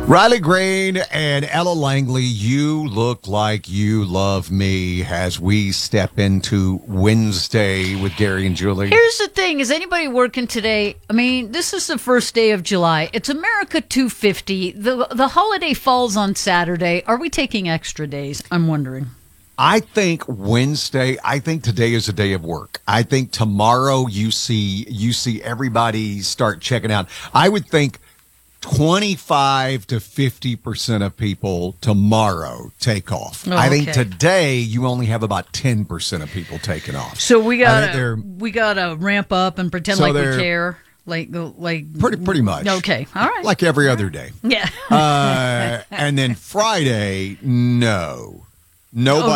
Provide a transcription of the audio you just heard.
Riley Green and Ella Langley, you look like you love me as we step into Wednesday with Gary and Julie. Here's the thing. Is anybody working today? I mean, this is the first day of July. It's America 250. The holiday falls on Saturday. Are we taking extra days? I'm wondering. I think today is a day of work. I think tomorrow you see everybody start checking out. I would think 25 to 50% of people tomorrow take off. I think today you only have about 10% of people taking off. So we gotta ramp up and pretend like we care. Like pretty much. Okay, all right. Like every other day. Yeah. And then Friday, no. Nobody.